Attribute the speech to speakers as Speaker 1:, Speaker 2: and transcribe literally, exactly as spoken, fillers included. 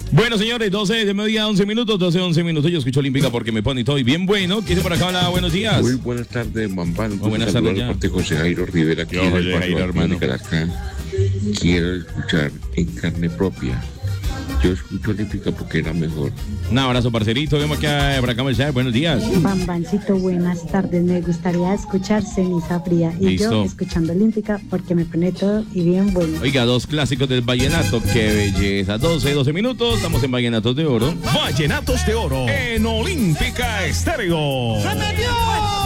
Speaker 1: Bueno, señores, doce de mediodía, once minutos, doce, once minutos. Yo escucho Olímpica porque me pone todo bien bueno. ¿Quién por acá habla? Buenos días.
Speaker 2: Muy buenas tardes, Bambán.
Speaker 1: Muy buenas tardes, ya.
Speaker 2: Parte José Jairo Rivera, aquí
Speaker 1: Yo,
Speaker 2: en
Speaker 1: José
Speaker 2: el
Speaker 1: Jairo,
Speaker 2: barrio
Speaker 1: hermano.
Speaker 2: de Caracas. Quiero escuchar en carne propia. Yo escucho Olímpica porque era mejor.
Speaker 1: Un abrazo, parcerito. Vemos que por acá, Mercedes. Buenos días.
Speaker 3: Bambancito, buenas tardes. Me gustaría escuchar Ceniza Fría. Y
Speaker 1: Listo.
Speaker 3: yo escuchando Olímpica porque me pone todo y bien bueno.
Speaker 1: Oiga, dos clásicos del vallenato. Qué belleza. doce, doce minutos. Estamos en Vallenatos de Oro.
Speaker 4: Vallenatos de Oro en Olímpica Estéreo.
Speaker 5: ¡Se metió!